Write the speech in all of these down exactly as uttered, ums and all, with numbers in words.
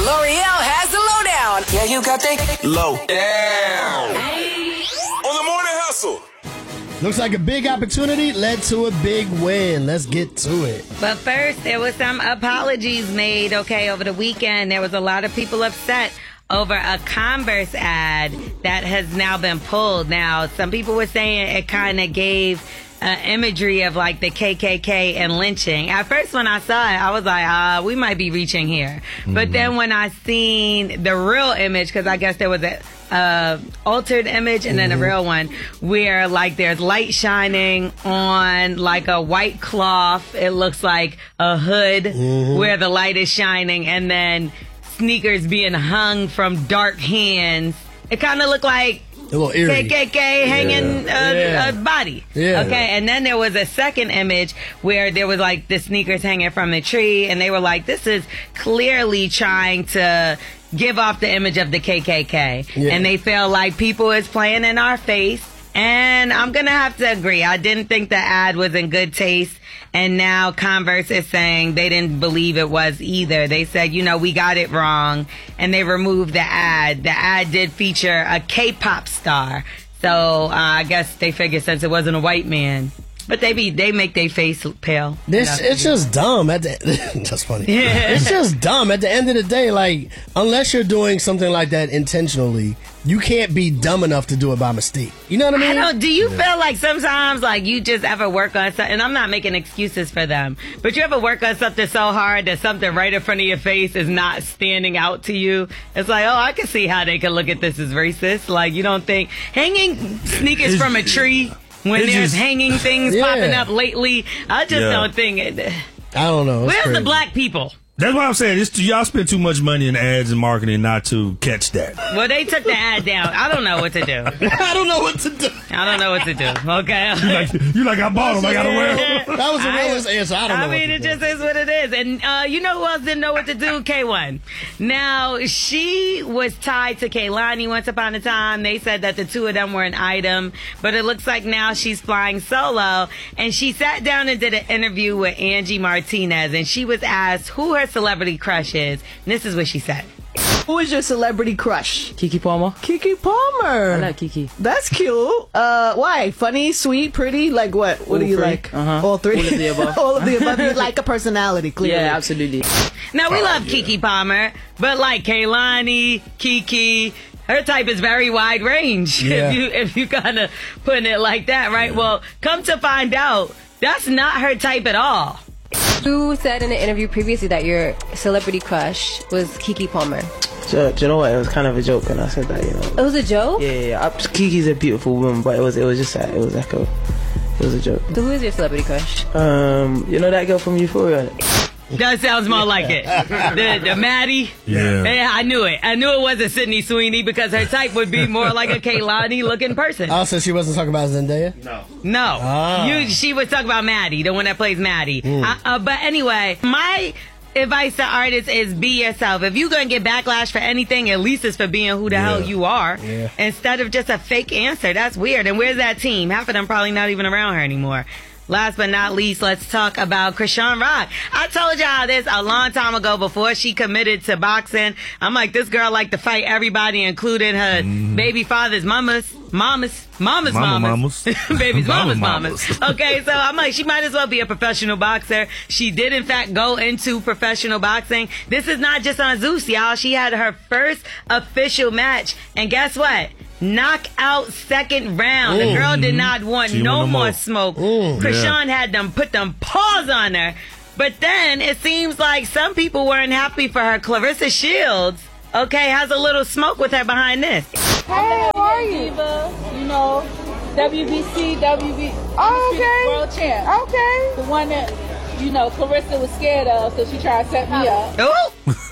L'Oreal has the lowdown. Yeah, you got the low down. On the Morning Hustle. Looks like a big opportunity led to a big win. Let's get to it. But first, there was some apologies made, okay, over the weekend. There was a lot of people upset over a Converse ad that has now been pulled. Now, some people were saying it kind of gave uh, imagery of like the K K K and lynching. At first, when I saw it, I was like, uh, we might be reaching here. Mm-hmm. But then when I seen the real image, because I guess there was a uh, altered image and then mm-hmm. a real one where like there's light shining on like a white cloth. It looks like a hood mm-hmm. where the light is shining, and then sneakers being hung from dark hands. It kind of looked like a little eerie. K K K hanging yeah. A, yeah. a body. Yeah. Okay, and then there was a second image where there was like the sneakers hanging from the tree, and they were like, this is clearly trying to give off the image of the K K K. Yeah. And they feel like people is playing in our face. And I'm going to have to agree. I didn't think the ad was in good taste. And now Converse is saying they didn't believe it was either. They said, you know, we got it wrong. And they removed the ad. The ad did feature a K-pop star. So uh, I guess they figured since it wasn't a white man. But they be they make their face pale. This it's just dumb at the that's funny. Yeah. It's just dumb at the end of the day. Like, unless you're doing something like that intentionally, you can't be dumb enough to do it by mistake. You know what I mean? I don't. Do you yeah. feel like sometimes like you just ever work on something? And I'm not making excuses for them, but you ever work on something so hard that something right in front of your face is not standing out to you? It's like, oh, I can see how they can look at this as racist. Like, you don't think hanging sneakers from a tree when it's there's just, hanging things yeah. popping up lately? I just yeah. don't think it. I don't know. It's Where's crazy. the black people? That's what I'm saying. It's, y'all spend too much money in ads and marketing not to catch that. Well, they took the ad down. I don't know what to do. I don't know what to do. I don't know what to do. Okay. You like, you like I bought them. I gotta wear them. That was a realist answer. I don't know. I mean, what to it do. just is what it is. And uh, you know who else didn't know what to do? K one. Now, she was tied to Kehlani once upon a time. They said that the two of them were an item, but it looks like now she's flying solo. And she sat down and did an interview with Angie Martinez, and she was asked who her celebrity crush is. And this is what she said. Who is your celebrity crush? Keke Palmer. Keke Palmer. I like Keke. That's cute. Uh, why? Funny, sweet, pretty? Like what? What All do you three. like? Uh-huh. All three? All of the above. All of the above. You like a personality, clearly. Yeah, absolutely. Now, we Oh, love yeah. Keke Palmer, but like Kehlani, Keke, her type is very wide range. Yeah. If you if you kind of putting it like that, right? Yeah. Well, come to find out, that's not her type at all. You said in an interview previously that your celebrity crush was Keke Palmer. So, do you know what? It was kind of a joke when I said that, you know. It was a joke? Yeah, yeah, yeah. Kiki's a beautiful woman, but it was it was just that. It was like a, it was a joke. So who is your celebrity crush? Um, you know that girl from Euphoria? That sounds more like it. The, the Maddie. Yeah. Yeah, I knew it. I knew it wasn't Sydney Sweeney because her type would be more like a Kehlani looking person. Oh, so she wasn't talking about Zendaya? No. No. Ah. You, she was talking about Maddie, the one that plays Maddie. Mm. Uh, uh, but anyway, my advice to artists is be yourself. If you're going to get backlash for anything, at least it's for being who the Yeah. hell you are. Yeah. Instead of just a fake answer. That's weird. And where's that team? Half of them probably not even around her anymore. Last but not least, let's talk about Krishan Rock. I told y'all this a long time ago before she committed to boxing. I'm like, this girl like to fight everybody, including her mm. baby father's mamas, mamas, mamas, Mama mamas, mamas. baby's Mama mamas, mamas. mamas. Okay, so I'm like, she might as well be a professional boxer. She did, in fact, go into professional boxing. This is not just on Zeus, y'all. She had her first official match, and guess what? Knockout second round. Mm. The girl did not want She no want no more more. smoke. Mm. Krishan had them put them paws on her. But then it seems like some people weren't happy for her. Clarissa Shields, okay, has a little smoke with her behind this. Hey, how are you? Diva, you know, W B C, W B C Oh, okay. World Champ. Okay. The one that, you know, Clarissa was scared of, so she tried to set me up. Oh!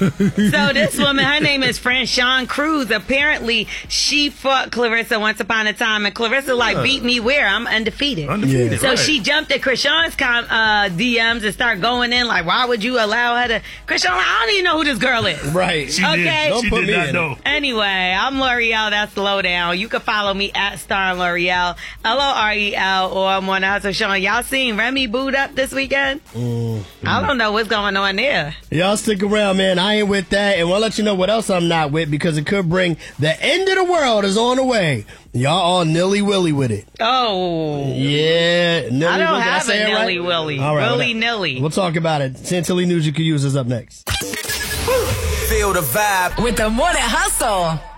So this woman, her name is Franchon Cruz. Apparently, she fought Clarissa once upon a time, and Clarissa like beat me where I'm undefeated. Undefeated, Yeah. So right. she jumped at Krishan's com- uh, D Ms and started going in like, why would you allow her to? Krishan, like, I don't even know who this girl is. Right. She Okay. did. Don't She put did me not in know. Anyway, I'm L'Oreal. That's Lowdown. You can follow me at Star L'Oreal, L O R E L, or I'm on the Hustle Sean. Y'all seen Remy boot up this weekend? Mm. I don't know what's going on there. Y'all stick around, man. man, I ain't with that. And we'll let you know what else I'm not with because it could bring the end of the world is on the way. Y'all all nilly-willy with it. Oh. Yeah. Nilly I don't willy. have I a right? nilly-willy. All right, Willy-nilly. We'll talk about it. Chantilly News you can use is up next. Feel the vibe with the Morning Hustle.